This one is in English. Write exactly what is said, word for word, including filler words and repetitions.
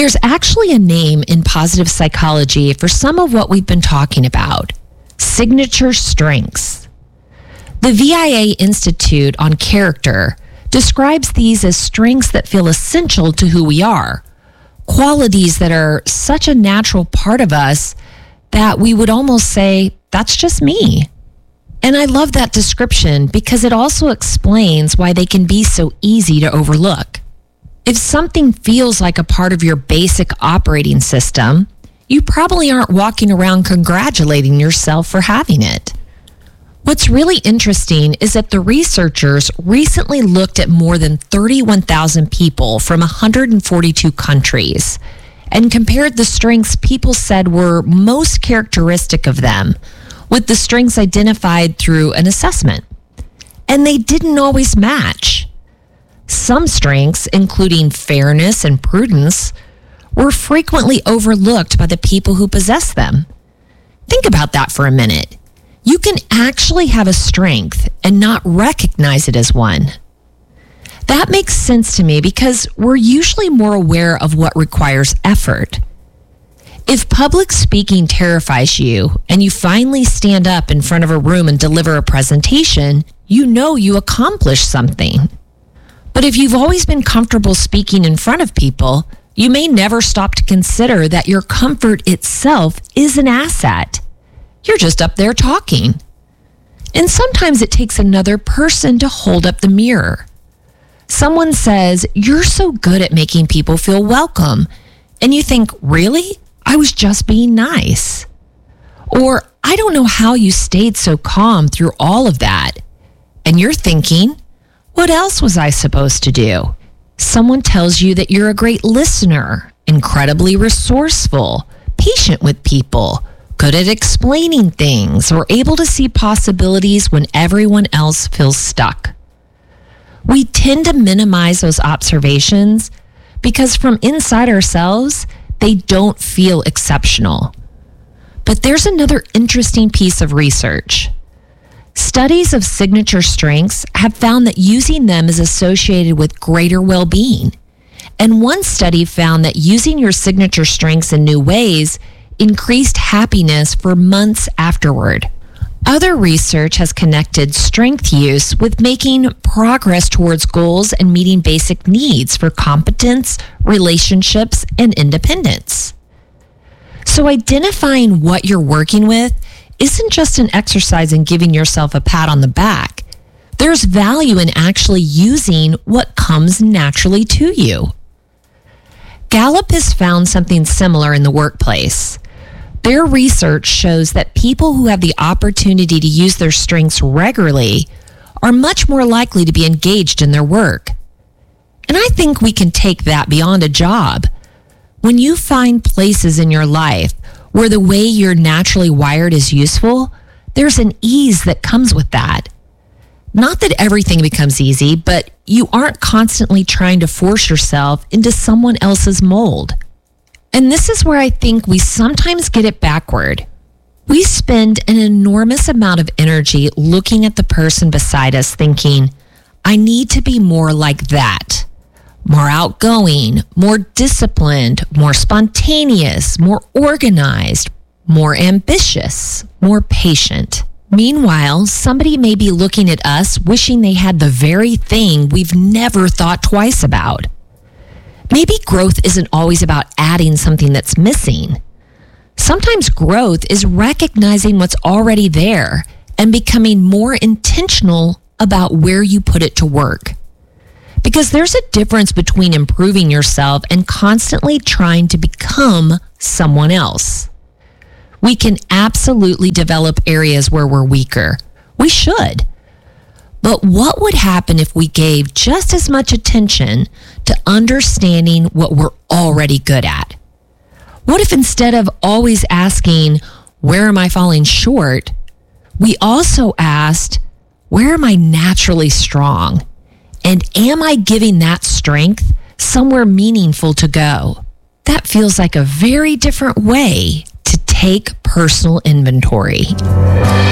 There's actually a name in positive psychology for some of what we've been talking about: signature strengths. The V I A Institute on Character describes these as strengths that feel essential to who we are, qualities that are such a natural part of us that we would almost say, that's just me. And I love that description because it also explains why they can be so easy to overlook. If something feels like a part of your basic operating system, you probably aren't walking around congratulating yourself for having it. What's really interesting is that the researchers recently looked at more than thirty-one thousand people from one hundred forty-two countries and compared the strengths people said were most characteristic of them with the strengths identified through an assessment. And they didn't always match. Some strengths, including fairness and prudence, were frequently overlooked by the people who possess them. Think about that for a minute. You can actually have a strength and not recognize it as one. That makes sense to me because we're usually more aware of what requires effort. If public speaking terrifies you and you finally stand up in front of a room and deliver a presentation, you know you accomplished something. But if you've always been comfortable speaking in front of people, you may never stop to consider that your comfort itself is an asset. You're just up there talking. And sometimes it takes another person to hold up the mirror. Someone says, "You're so good at making people feel welcome." And you think, really? I was just being nice. Or, I don't know how you stayed so calm through all of that. And you're thinking, what else was I supposed to do? Someone tells you that you're a great listener, incredibly resourceful, patient with people, good at explaining things, or able to see possibilities when everyone else feels stuck. We tend to minimize those observations because from inside ourselves, they don't feel exceptional. But there's another interesting piece of research. Studies of signature strengths have found that using them is associated with greater well-being. And one study found that using your signature strengths in new ways increased happiness for months afterward. Other research has connected strength use with making progress towards goals and meeting basic needs for competence, relationships, and independence. So identifying what you're working with isn't just an exercise in giving yourself a pat on the back. There's value in actually using what comes naturally to you. Gallup has found something similar in the workplace. Their research shows that people who have the opportunity to use their strengths regularly are much more likely to be engaged in their work. And I think we can take that beyond a job. When you find places in your life where the way you're naturally wired is useful, there's an ease that comes with that. Not that everything becomes easy, but you aren't constantly trying to force yourself into someone else's mold. And this is where I think we sometimes get it backward. We spend an enormous amount of energy looking at the person beside us thinking, I need to be more like that. More outgoing, more disciplined, more spontaneous, more organized, more ambitious, more patient. Meanwhile, somebody may be looking at us wishing they had the very thing we've never thought twice about. Maybe growth isn't always about adding something that's missing. Sometimes growth is recognizing what's already there and becoming more intentional about where you put it to work. Because there's a difference between improving yourself and constantly trying to become someone else. We can absolutely develop areas where we're weaker. We should. But what would happen if we gave just as much attention to understanding what we're already good at? What if instead of always asking, where am I falling short, we also asked, where am I naturally strong? And am I giving that strength somewhere meaningful to go? That feels like a very different way to take personal inventory.